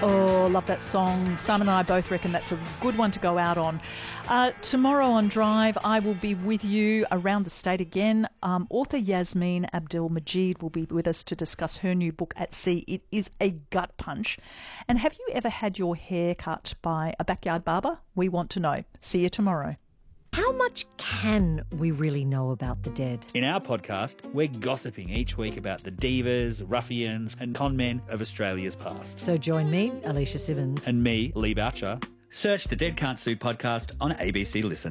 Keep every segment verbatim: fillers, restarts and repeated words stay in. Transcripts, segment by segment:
Oh, love that song. Simon and I both reckon that's a good one to go out on. Uh, tomorrow on Drive, I will be with you around the state again. Um, author Yasmin Abdel-Majid will be with us to discuss her new book, At Sea. It is a gut punch. And have you ever had your hair cut by a backyard barber? We want to know. See you tomorrow. How much can we really know about the dead? In our podcast, we're gossiping each week about the divas, ruffians and con men of Australia's past. So join me, Alicia Simmons. And me, Lee Boucher. Search the Dead Can't Sue podcast on A B C Listen.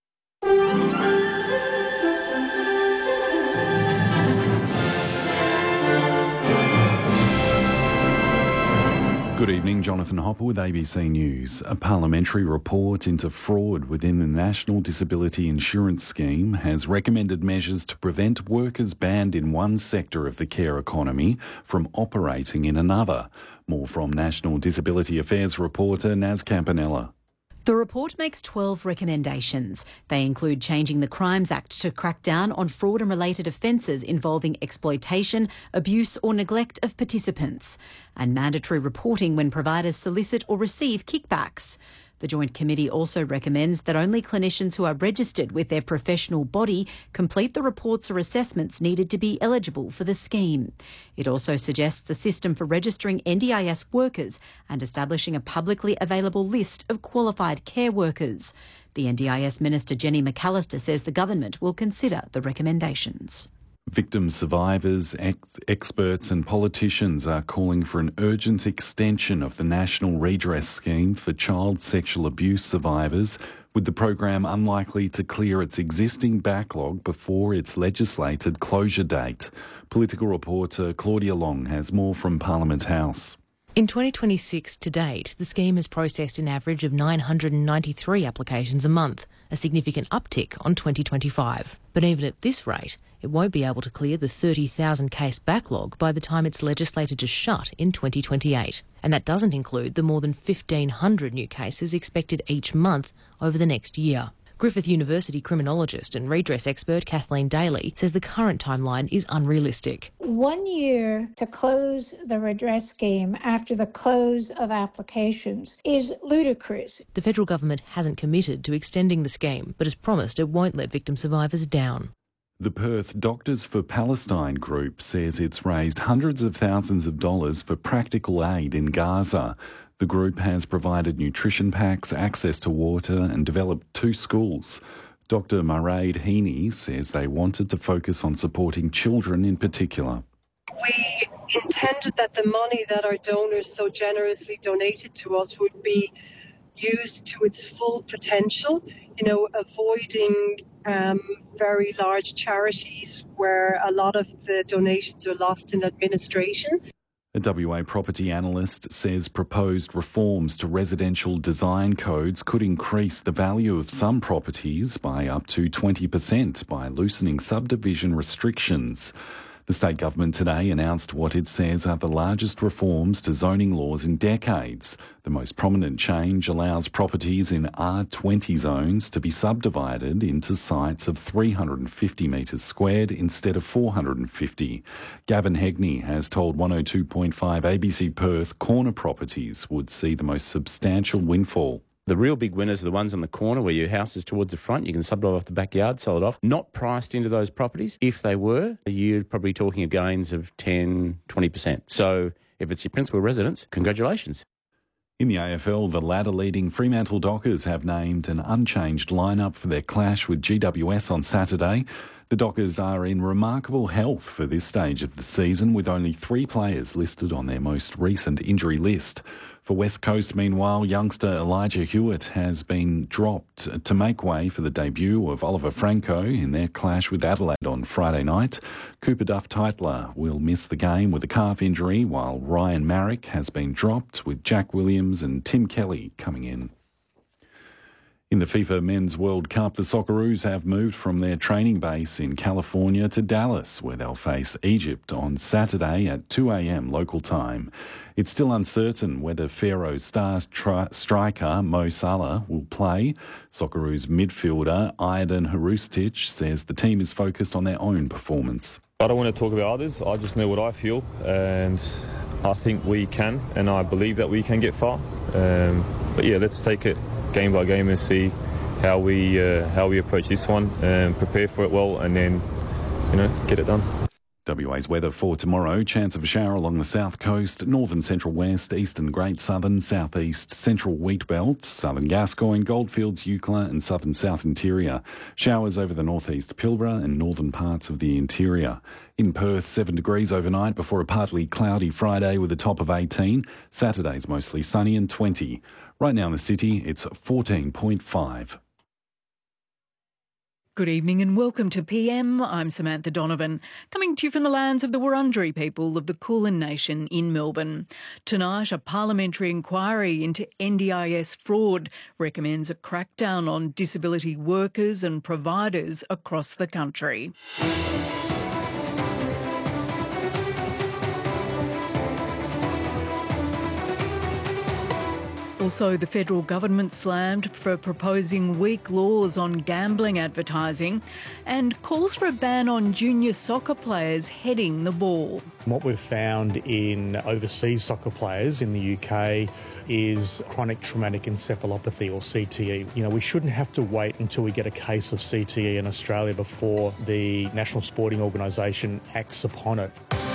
Good evening, Jonathan Hopper with A B C News. A parliamentary report into fraud within the National Disability Insurance Scheme has recommended measures to prevent workers banned in one sector of the care economy from operating in another. More from National Disability Affairs reporter Naz Campanella. The report makes twelve recommendations. They include changing the Crimes Act to crack down on fraud and related offences involving exploitation, abuse or neglect of participants, and mandatory reporting when providers solicit or receive kickbacks. The Joint Committee also recommends that only clinicians who are registered with their professional body complete the reports or assessments needed to be eligible for the scheme. It also suggests a system for registering N D I S workers and establishing a publicly available list of qualified care workers. The N D I S Minister Jenny McAllister says the government will consider the recommendations. Victim survivors, ex- experts and politicians are calling for an urgent extension of the National Redress Scheme for child sexual abuse survivors, with the program unlikely to clear its existing backlog before its legislated closure date. Political reporter Claudia Long has more from Parliament House. In twenty twenty-six to date, the scheme has processed an average of nine hundred ninety-three applications a month, a significant uptick on twenty twenty-five. But even at this rate, it won't be able to clear the thirty thousand case backlog by the time it's legislated to shut in twenty twenty-eight. And that doesn't include the more than fifteen hundred new cases expected each month over the next year. Griffith University criminologist and redress expert Kathleen Daly says the current timeline is unrealistic. One year to close the redress scheme after the close of applications is ludicrous. The federal government hasn't committed to extending the scheme, but has promised it won't let victim survivors down. The Perth Doctors for Palestine group says it's raised hundreds of thousands of dollars for practical aid in Gaza. The group has provided nutrition packs, access to water and developed two schools. Doctor Mairead Heaney says they wanted to focus on supporting children in particular. We intended that the money that our donors so generously donated to us would be used to its full potential, you know, avoiding um, very large charities where a lot of the donations are lost in administration. A W A property analyst says proposed reforms to residential design codes could increase the value of some properties by up to twenty percent by loosening subdivision restrictions. The state government today announced what it says are the largest reforms to zoning laws in decades. The most prominent change allows properties in R twenty zones to be subdivided into sites of three hundred fifty metres squared instead of four hundred fifty. Gavin Hegney has told one oh two point five A B C Perth corner properties would see the most substantial windfall. The real big winners are the ones on the corner where your house is towards the front. You can subdivide off the backyard, sell it off. Not priced into those properties. If they were, you're probably talking of gains of ten, twenty percent. So if it's your principal residence, congratulations. In the A F L, the ladder-leading Fremantle Dockers have named an unchanged lineup for their clash with G W S on Saturday. The Dockers are in remarkable health for this stage of the season, with only three players listed on their most recent injury list. For West Coast, meanwhile, youngster Elijah Hewitt has been dropped to make way for the debut of Oliver Franco in their clash with Adelaide on Friday night. Cooper Duff-Tytler will miss the game with a calf injury, while Ryan Marrick has been dropped, with Jack Williams and Tim Kelly coming in. In the FIFA Men's World Cup, the Socceroos have moved from their training base in California to Dallas, where they'll face Egypt on Saturday at two a.m. local time. It's still uncertain whether Pharaoh's star stri- striker Mo Salah will play. Socceroos midfielder Aydin Hrustic says the team is focused on their own performance. I don't want to talk about others. I just know what I feel, and I think we can, and I believe that we can get far. Um, but yeah, let's take it game by game and see how we uh, how we approach this one, and prepare for it well, and then, you know, get it done. W A's weather for tomorrow: chance of a shower along the south coast, northern central west, eastern great southern, southeast central wheat belt, southern Gascoyne, Goldfields, Eucla and southern south interior. Showers over the northeast Pilbara and northern parts of the interior. In Perth, seven degrees overnight before a partly cloudy Friday with a top of eighteen. Saturday's mostly sunny and twenty. Right now in the city, it's fourteen point five. Good evening and welcome to P M. I'm Samantha Donovan, coming to you from the lands of the Wurundjeri people of the Kulin Nation in Melbourne. Tonight, a parliamentary inquiry into N D I S fraud recommends a crackdown on disability workers and providers across the country. Also, the federal government slammed for proposing weak laws on gambling advertising and calls for a ban on junior soccer players heading the ball. What we've found in overseas soccer players in the U K is chronic traumatic encephalopathy, or C T E. You know, we shouldn't have to wait until we get a case of C T E in Australia before the National Sporting Organisation acts upon it.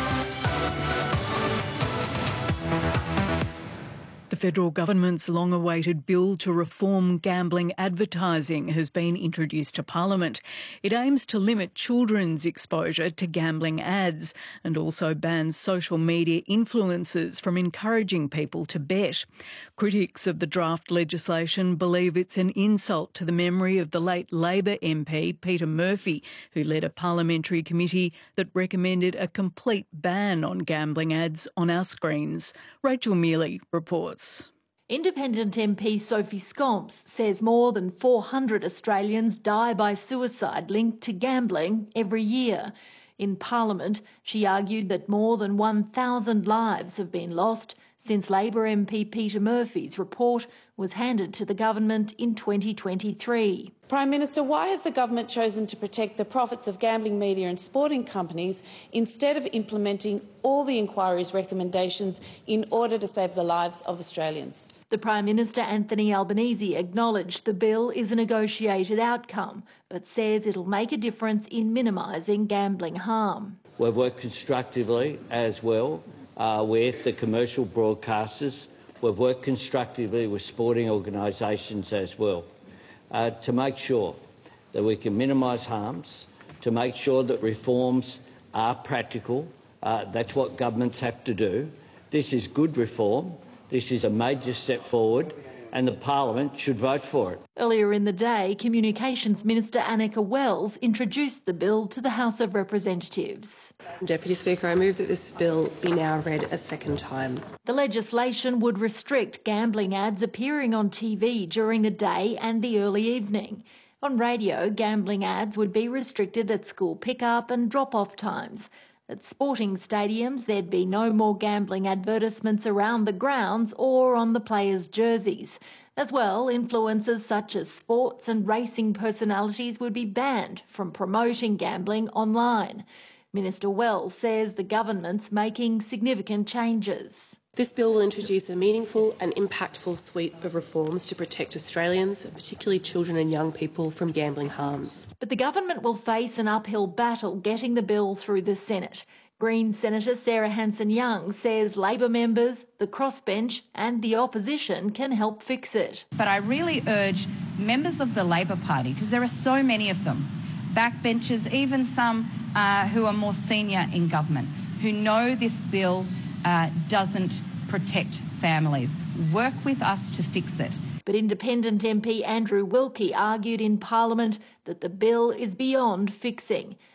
The federal government's long-awaited bill to reform gambling advertising has been introduced to Parliament. It aims to limit children's exposure to gambling ads and also bans social media influencers from encouraging people to bet. Critics of the draft legislation believe it's an insult to the memory of the late Labor M P Peter Murphy, who led a parliamentary committee that recommended a complete ban on gambling ads on our screens. Rachel Mealy reports. Independent M P Sophie Scomps says more than four hundred Australians die by suicide linked to gambling every year. In Parliament, she argued that more than one thousand lives have been lost since Labor M P Peter Murphy's report was handed to the government in twenty twenty-three. Prime Minister, why has the government chosen to protect the profits of gambling media and sporting companies instead of implementing all the inquiry's recommendations in order to save the lives of Australians? The Prime Minister, Anthony Albanese, acknowledged the bill is a negotiated outcome, but says it'll make a difference in minimising gambling harm. We've worked constructively as well uh, with the commercial broadcasters. We've worked constructively with sporting organisations as well uh, to make sure that we can minimise harms, to make sure that reforms are practical. Uh, that's what governments have to do. This is good reform. This is a major step forward, and the Parliament should vote for it. Earlier in the day, Communications Minister Annika Wells introduced the bill to the House of Representatives. Deputy Speaker, I move that this bill be now read a second time. The legislation would restrict gambling ads appearing on T V during the day and the early evening. On radio, gambling ads would be restricted at school pick-up and drop-off times. At sporting stadiums, there'd be no more gambling advertisements around the grounds or on the players' jerseys. As well, influencers such as sports and racing personalities would be banned from promoting gambling online. Minister Wells says the government's making significant changes. This bill will introduce a meaningful and impactful suite of reforms to protect Australians, particularly children and young people, from gambling harms. But the government will face an uphill battle getting the bill through the Senate. Green Senator Sarah Hanson-Young says Labor members, the crossbench and the opposition can help fix it. But I really urge members of the Labor Party, because there are so many of them, backbenchers, even some uh, who are more senior in government, who know this bill Uh, doesn't protect families. Work with us to fix it. But Independent M P Andrew Wilkie argued in Parliament that the bill is beyond fixing.